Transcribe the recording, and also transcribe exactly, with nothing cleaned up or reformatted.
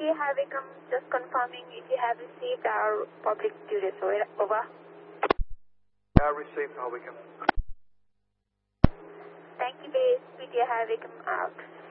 P T A High Wycombe, just confirming if you have received our public duties. Over. I received High Wycombe. Thank you, base. P T A High Wycombe out.